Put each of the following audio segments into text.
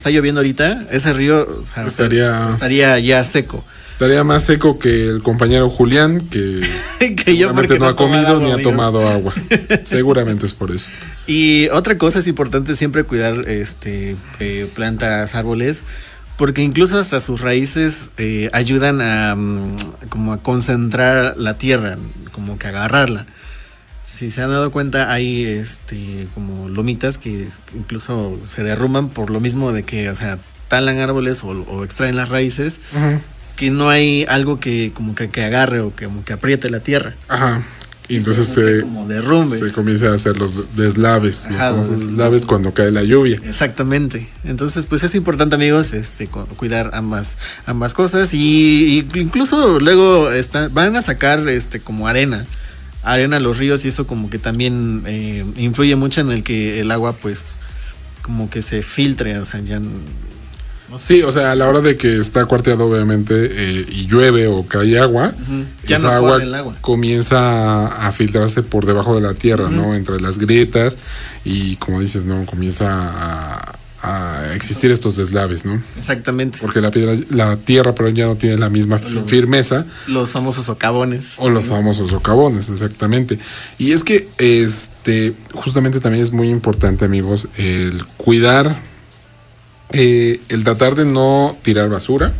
está lloviendo ahorita, ese río, o sea, estaría ya seco. Estaría más seco que el compañero Julián, que que yo seguramente no ha comido agua, ni amigos. ha tomado agua. Seguramente es por eso. Y otra cosa es importante siempre cuidar plantas, árboles, porque incluso hasta sus raíces ayudan a como a concentrar la tierra, como que agarrarla. Si se han dado cuenta, hay como lomitas que incluso se derrumban por lo mismo de que, o sea, talan árboles o extraen las raíces, que no hay algo que como que agarre o que como que apriete la tierra. Ajá. Y entonces como derrumbes. se comienza a hacer los deslaves, los deslaves cuando cae la lluvia. Exactamente. Entonces, pues es importante, amigos, cuidar ambas cosas. Y incluso luego van a sacar como arena a los ríos, y eso como que también influye mucho en el que el agua pues como que se filtre, o sea, ya no sé. Sí, o sea, a la hora de que está cuarteado obviamente y llueve o cae agua, ya esa no corre agua el agua. comienza a filtrarse por debajo de la tierra, ¿no? Entre las grietas, y como dices, ¿no? Comienza a existir estos deslaves, ¿no? Exactamente. Porque la tierra pero ya no tiene la misma firmeza. Los famosos socavones. O los famosos socavones, exactamente. Y es que justamente también es muy importante, amigos, el cuidar, el tratar de no tirar basura,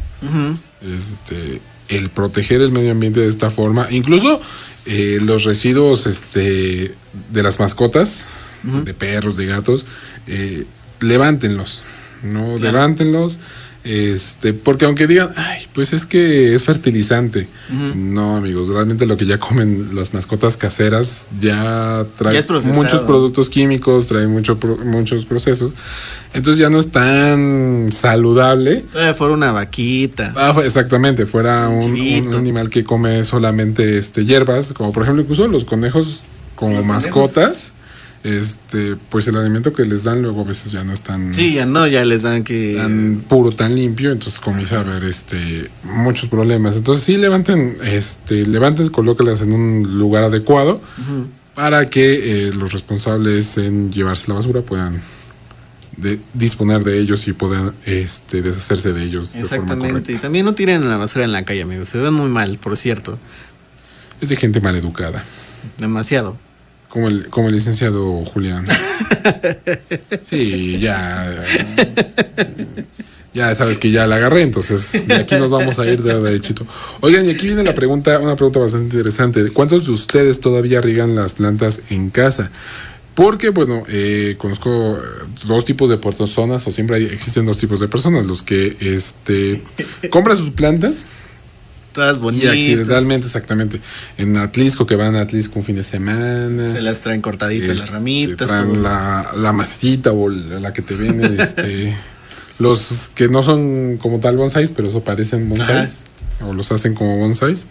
el proteger el medio ambiente de esta forma, incluso los residuos de las mascotas, de perros, de gatos, levántenlos, ¿no? Claro. Levántenlos, porque aunque digan, ay, pues es que es fertilizante, no, amigos, realmente lo que ya comen las mascotas caseras ya trae muchos productos químicos, trae muchos procesos, entonces ya no es tan saludable. Fuera una vaquita. Exactamente, fuera un animal que come solamente hierbas, como por ejemplo incluso los conejos como mascotas. Pues el alimento que les dan luego a veces ya no es tan... Sí, ya les dan tan puro, tan limpio, entonces comienza a haber muchos problemas. Entonces sí, levanten, colócalas en un lugar adecuado para que los responsables en llevarse la basura puedan disponer de ellos y puedan deshacerse de ellos. Exactamente, y también no tiren la basura en la calle, amigos, se ven muy mal, por cierto. Es de gente mal educada. Demasiado. Como el licenciado Julián. Sí, ya sabes que ya la agarré, entonces de aquí nos vamos a ir de derechito. Oigan, y aquí viene una pregunta bastante interesante. ¿Cuántos de ustedes todavía riegan las plantas en casa? Porque, bueno, conozco dos tipos de personas, o siempre existen dos tipos de personas. Los que compran sus plantas todas bonitas. Y accidentalmente, exactamente. En Atlisco, que van a Atlisco un fin de semana. Se las traen cortaditas las ramitas. Traen la macetita o la que te venden. Los que no son como tal bonsáis, pero eso parecen bonsáis. O los hacen como bonsáis.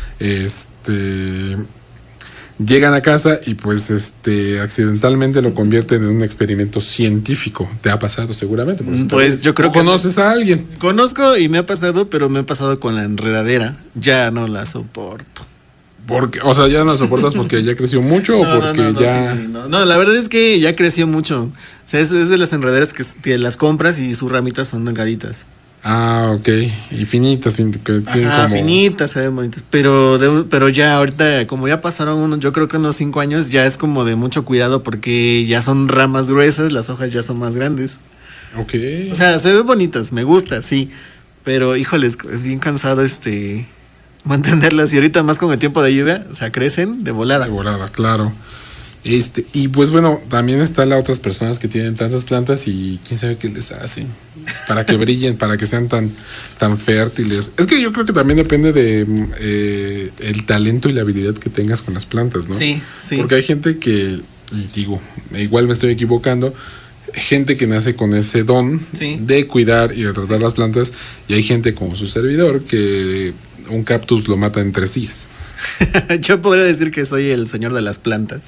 Llegan a casa y pues accidentalmente lo convierten en un experimento científico. ¿Te ha pasado seguramente? Pues yo creo que ¿conoces a alguien? Conozco y me ha pasado, pero me ha pasado con la enredadera. Ya no la soporto. Porque, o sea, ya no la soportas porque ya creció mucho o porque ya... No, la verdad es que ya creció mucho. O sea, es de las enredaderas que las compras y sus ramitas son delgaditas. Ah, ok. Y finitas, finitas, se ven bonitas. Pero ya ahorita, como ya pasaron yo creo que unos 5 años, ya es como de mucho cuidado porque ya son ramas gruesas, las hojas ya son más grandes. Ok. O sea, se ven bonitas, me gusta, sí. Pero, híjoles, es bien cansado mantenerlas. Y ahorita más con el tiempo de lluvia, o sea, crecen de volada. De volada, claro. Y pues bueno, también están las otras personas que tienen tantas plantas y quién sabe qué les hacen para que brillen, para que sean tan fértiles. Es que yo creo que también depende de el talento y la habilidad que tengas con las plantas, ¿no? Sí. Porque hay gente que, y digo, igual me estoy equivocando, gente que nace con ese don de cuidar y de tratar las plantas, y hay gente como su servidor que un cactus lo mata en 3 días. Yo podría decir que soy el señor de las plantas.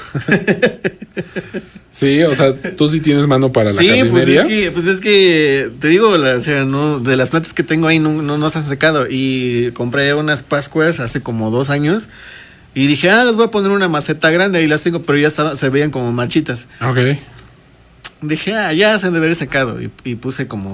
Sí, o sea, tú sí tienes mano para la jardinería. Pues es que te digo, o sea, no, de las plantas que tengo ahí no se han secado. Y compré unas pascuas hace como 2 años. Y dije, les voy a poner una maceta grande, y las tengo, pero ya se veían como marchitas. Ok. dije, ya se han de haber secado. Y puse como